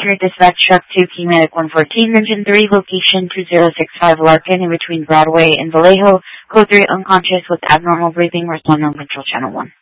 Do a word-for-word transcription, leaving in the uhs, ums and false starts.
here, dispatch truck two, Key Medic one fourteen, engine three, location two zero six five Larkin, in between Broadway and Vallejo, code three, unconscious with abnormal breathing, respond on control channel one.